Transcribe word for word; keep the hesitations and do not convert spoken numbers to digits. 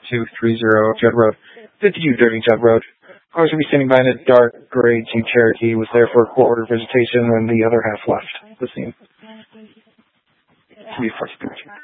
two three zero Judd Road. fifty-two thirty Judd Road. Cars will be standing by in a dark gray Jeep Cherokee, was there for a court order visitation when the other half left the scene. To be first.